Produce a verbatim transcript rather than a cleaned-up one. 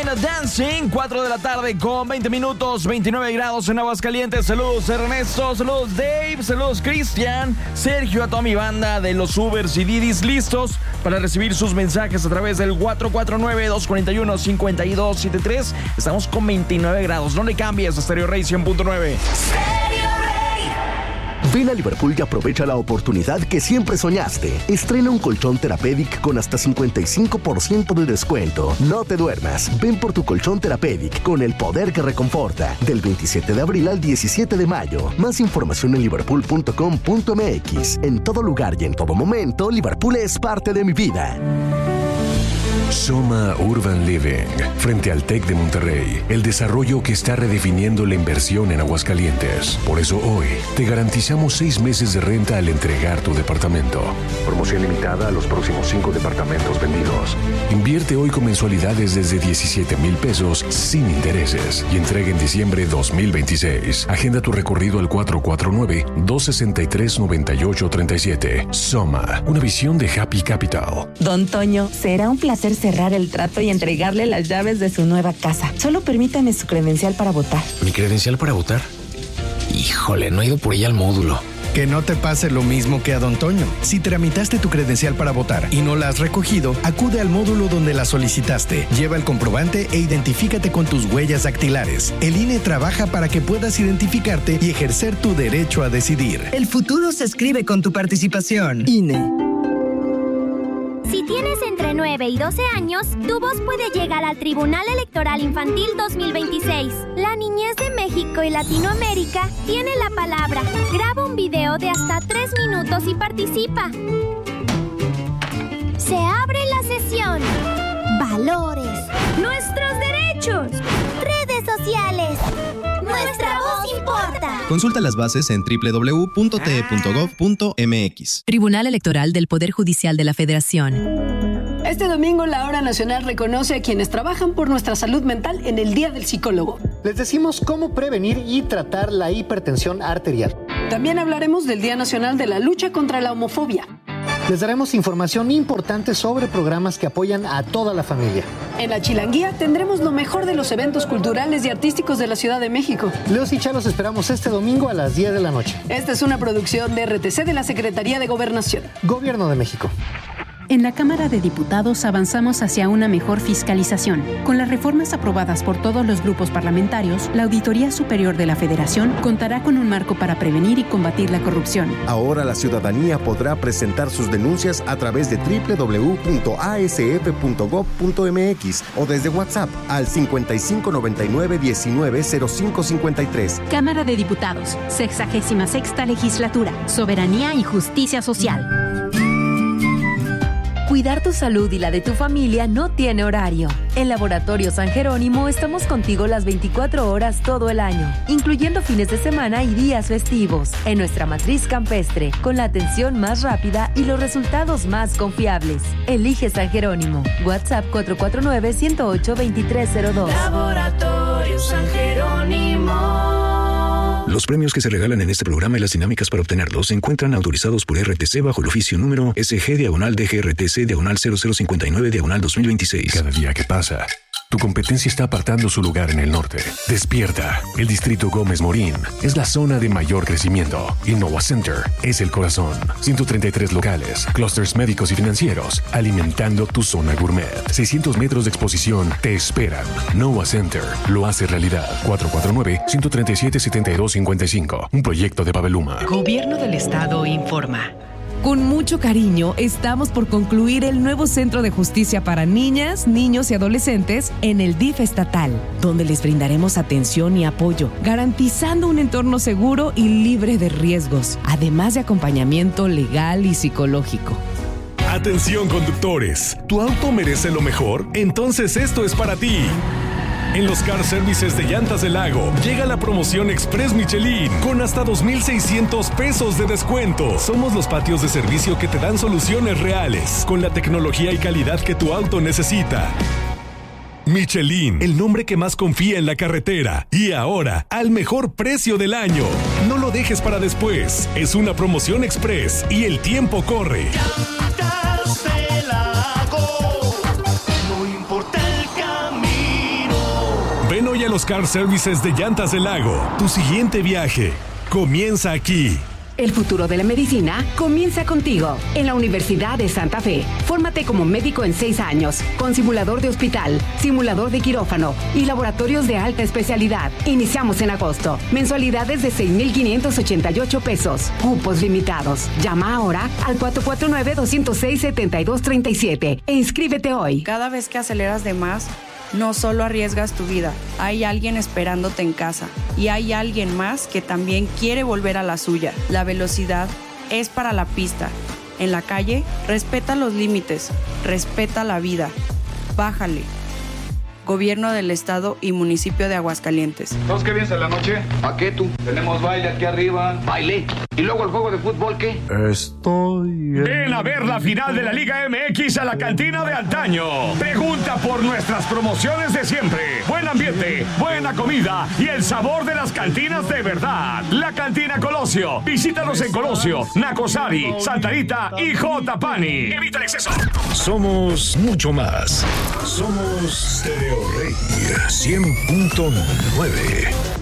Line Dancing, cuatro de la tarde con veinte minutos, veintinueve grados en Aguascalientes. Saludos Ernesto, saludos Dave, saludos Cristian, Sergio, a toda mi banda de los Ubers y Didis, listos para recibir sus mensajes a través del cuatro cuatro nueve, dos cuatro uno, cinco dos siete tres. Estamos con veintinueve grados, no le cambies a Stereo Rey cien punto nueve. Ven a Liverpool y aprovecha la oportunidad que siempre soñaste. Estrena un colchón Therapeutic con hasta cincuenta y cinco por ciento de descuento. No te duermas. Ven por tu colchón Therapeutic con el poder que reconforta. Del veintisiete de abril al diecisiete de mayo. Más información en liverpool punto com punto m x. En todo lugar y en todo momento, Liverpool es parte de mi vida. Soma Urban Living, frente al TEC de Monterrey, el desarrollo que está redefiniendo la inversión en Aguascalientes. Por eso hoy te garantizamos seis meses de renta al entregar tu departamento. Promoción limitada a los próximos cinco departamentos vendidos. Invierte hoy con mensualidades desde diecisiete mil pesos sin intereses y entrega en diciembre dos mil veintiséis. Agenda tu recorrido al cuatro cuatro nueve, dos seis tres, nueve ocho tres siete. Soma, una visión de Happy Capital. Don Toño, será un placer cerrar el trato y entregarle las llaves de su nueva casa. Solo permítame su credencial para votar. ¿Mi credencial para votar? Híjole, no he ido por ella al módulo. Que no te pase lo mismo que a Don Toño. Si tramitaste tu credencial para votar y no la has recogido, acude al módulo donde la solicitaste. Lleva el comprobante e identifícate con tus huellas dactilares. El I N E trabaja para que puedas identificarte y ejercer tu derecho a decidir. El futuro se escribe con tu participación. I N E. Si tienes entre nueve y doce años, tu voz puede llegar al Tribunal Electoral Infantil dos mil veintiséis. La niñez de México y Latinoamérica tiene la palabra. Graba un video de hasta tres minutos y participa. Se abre la sesión. Valores. Nuestros derechos. Redes sociales. Nuestra voz importa. Consulta las bases en doble u doble u doble u punto t e punto gov punto m x. Tribunal Electoral del Poder Judicial de la Federación. Este domingo la Hora Nacional reconoce a quienes trabajan por nuestra salud mental en el Día del Psicólogo. Les decimos cómo prevenir y tratar la hipertensión arterial. También hablaremos del Día Nacional de la Lucha contra la Homofobia. Les daremos información importante sobre programas que apoyan a toda la familia. En la Chilanguía tendremos lo mejor de los eventos culturales y artísticos de la Ciudad de México. Leos y Cha los esperamos este domingo a las diez de la noche. Esta es una producción de R T C de la Secretaría de Gobernación. Gobierno de México. En la Cámara de Diputados avanzamos hacia una mejor fiscalización. Con las reformas aprobadas por todos los grupos parlamentarios, la Auditoría Superior de la Federación contará con un marco para prevenir y combatir la corrupción. Ahora la ciudadanía podrá presentar sus denuncias a través de doble u doble u doble u punto a s f punto gov punto m x o desde WhatsApp al cincuenta y cinco noventa y nueve diecinueve cero cinco cincuenta y tres. Cámara de Diputados, sexagésima sexta Legislatura, Soberanía y Justicia Social. Cuidar tu salud y la de tu familia no tiene horario. En Laboratorio San Jerónimo estamos contigo las veinticuatro horas todo el año, incluyendo fines de semana y días festivos, en nuestra matriz campestre, con la atención más rápida y los resultados más confiables. Elige San Jerónimo. WhatsApp cuatro cuatro nueve, uno cero ocho, dos tres cero dos. Laboratorio San Jerónimo. Los premios que se regalan en este programa y las dinámicas para obtenerlos se encuentran autorizados por R T C bajo el oficio número S G diagonal D G R T C diagonal cero cero cincuenta y nueve diagonal dos mil veintiséis. Cada día que pasa, tu competencia está apartando su lugar en el norte. Despierta. El Distrito Gómez Morín es la zona de mayor crecimiento. Innova Center es el corazón. ciento treinta y tres locales, clústeres médicos y financieros, alimentando tu zona gourmet. seiscientos metros de exposición te esperan. Innova Center lo hace realidad. cuatro cuatro nueve, uno tres siete, siete dos cinco cinco. Un proyecto de Paveluma. Gobierno del Estado informa. Con mucho cariño, estamos por concluir el nuevo Centro de Justicia para Niñas, Niños y Adolescentes en el D I F estatal, donde les brindaremos atención y apoyo, garantizando un entorno seguro y libre de riesgos, además de acompañamiento legal y psicológico. Atención conductores, ¿tu auto merece lo mejor? Entonces esto es para ti. En los Car Services de Llantas del Lago llega la promoción Express Michelin con hasta dos mil seiscientos pesos de descuento. Somos los patios de servicio que te dan soluciones reales con la tecnología y calidad que tu auto necesita. Michelin, el nombre que más confía en la carretera. Y ahora, al mejor precio del año. No lo dejes para después. Es una promoción express y el tiempo corre. Llantas del Lago, no importa el camino. Voy a los Car Services de Llantas del Lago. Tu siguiente viaje comienza aquí. El futuro de la medicina comienza contigo. En la Universidad de Santa Fe, fórmate como médico en seis años, con simulador de hospital, simulador de quirófano y laboratorios de alta especialidad. Iniciamos en agosto. Mensualidades de seis mil quinientos ochenta y ocho pesos. Cupos limitados. Llama ahora al cuatro cuatro nueve, dos cero seis, siete dos tres siete e inscríbete hoy. Cada vez que aceleras de más, no solo arriesgas tu vida, hay alguien esperándote en casa y hay alguien más que también quiere volver a la suya. La velocidad es para la pista. En la calle, respeta los límites, respeta la vida. Bájale. Gobierno del Estado y Municipio de Aguascalientes. ¿Todos qué vienes a la noche? ¿A qué tú? Tenemos baile aquí arriba. ¿Baile? ¿Y luego el juego de fútbol qué? Estoy... Ven a ver la final de la Liga M X a la cantina de antaño. Pregunta por nuestras promociones de siempre. Buen ambiente, buena comida y el sabor de las cantinas de verdad. La Cantina Colosio. Visítanos en Colosio, Nacosari, Santa Rita y J. Pani. Evita el exceso. Somos mucho más. Somos Stereo Rey cien punto nueve.